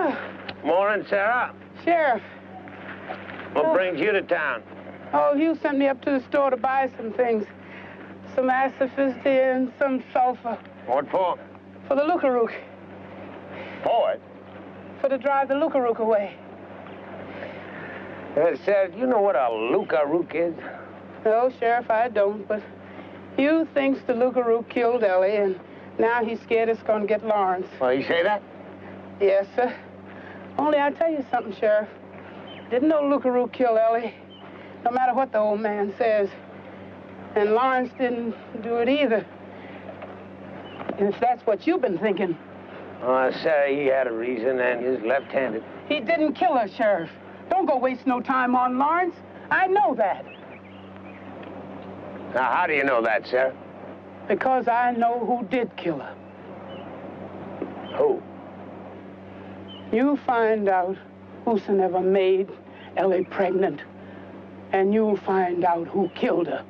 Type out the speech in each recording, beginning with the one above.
Morning, Sarah. Sheriff. What brings you to town? Oh, you sent me up to the store to buy some things. Some asphyxia and some sulfur. What for? For the Lookarook. For it? For to drive the Lookarook away. Sarah, do you know what a Lookarook is? No, Sheriff, I don't, but Hugh thinks the Lookarook killed Ellie, and now he's scared it's going to get Lawrence. Oh, you say that? Yes, sir. Only I tell you something, Sheriff. Didn't no Lookarook kill Ellie, no matter what the old man says. And Lawrence didn't do it either. And if that's what you've been thinking. Oh, Sarah, he had a reason, and he's left-handed. He didn't kill her, Sheriff. Don't go waste no time on Lawrence. I know that. Now, how do you know that, Sarah? Because I know who did kill her. Who? You find out whosoever made Ellie pregnant, and you'll find out who killed her.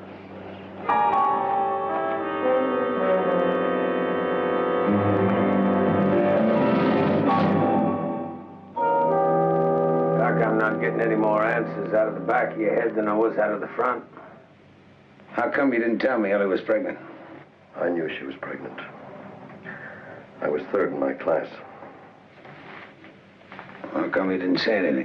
Doc, I'm not getting any more answers out of the back of your head than I was out of the front. How come you didn't tell me Ellie was pregnant? I knew she was pregnant. I was third in my class. How come you didn't say anything?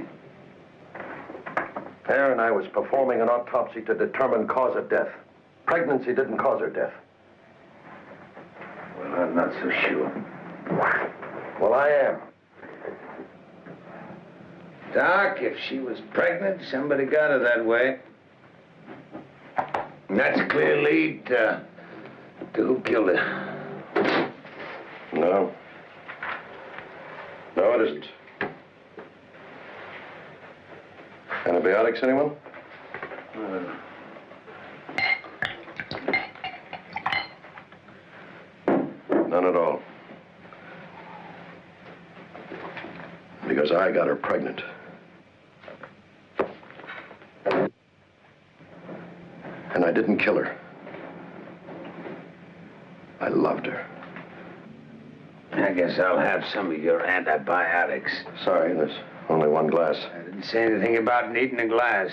Aaron, I was performing an autopsy to determine cause of death. Pregnancy didn't cause her death. Well, I'm not so sure. Well, I am. Doc, if she was pregnant, somebody got her that way. And that's a clear lead to who killed her. No. No, it isn't. Antibiotics, anyone? None at all. Because I got her pregnant. And I didn't kill her. I loved her. I guess I'll have some of your antibiotics. Sorry, there's only one glass. I didn't say anything about needing a glass.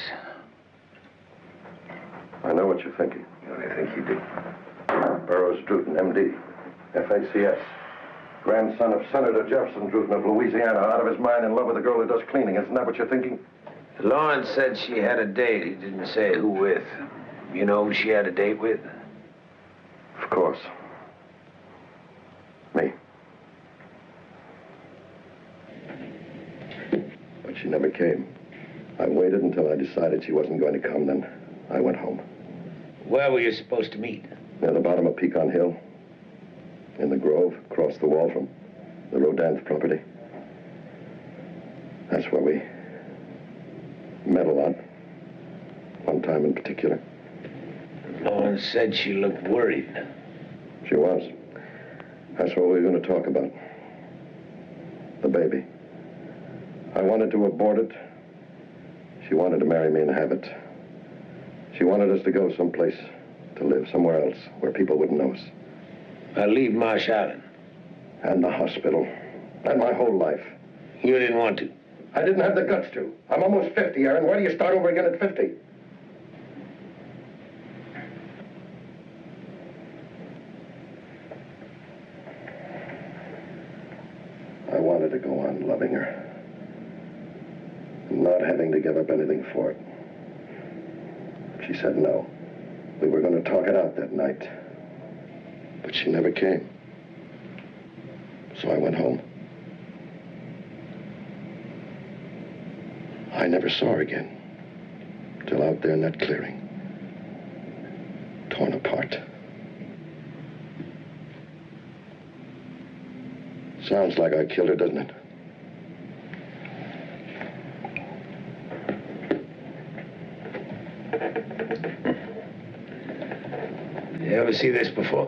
I know what you're thinking. What do you think you do? Burroughs Druten, M.D., FACS. Grandson of Senator Jefferson Druten of Louisiana, out of his mind in love with a girl who does cleaning. Isn't that what you're thinking? Lawrence said she had a date. He didn't say who with. You know who she had a date with? Of course. Me. But she never came. I waited until I decided she wasn't going to come, then I went home. Where were you supposed to meet? Near the bottom of Pecan Hill. In the grove, across the wall from the Rodin's property. That's where we met a lot. One time in particular. Lawrence said she looked worried. She was. That's what we were going to talk about. The baby. I wanted to abort it. She wanted to marry me and have it. She wanted us to go someplace to live, somewhere else, where people wouldn't know us. I'll leave Marsh Island. And the hospital. And my whole life. You didn't want to. I didn't have the guts to. I'm almost 50, Aaron. Why do you start over again at 50? I wanted to go on loving her. And not having to give up anything for it. She said no. We were going to talk it out that night. But she never came. So I went home. I never saw her again. Till out there in that clearing. Torn apart. Sounds like I killed her, doesn't it? You ever see this before?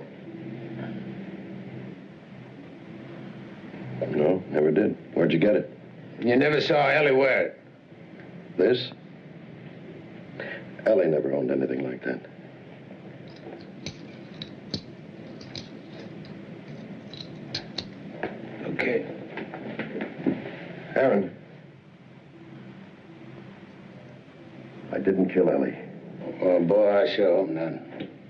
No, never did. Where'd you get it? You never saw Ellie wear it? This? Ellie never owned anything like that. Okay. Aaron. I didn't kill Ellie. Oh, boy, I sure hope not.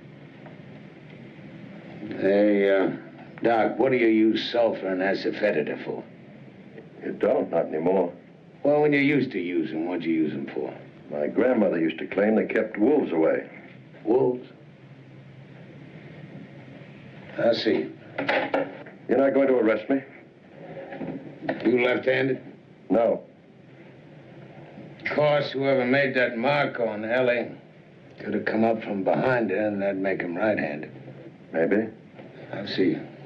Hey, Doc, what do you use sulfur and asafoetida for? You don't, not anymore. Well, when you used to use them, what'd you use them for? My grandmother used to claim they kept wolves away. Wolves? I see. You're not going to arrest me? You left-handed? No. Of course, whoever made that mark on Ellie could have come up from behind her, and that'd make him right-handed. Maybe. I see.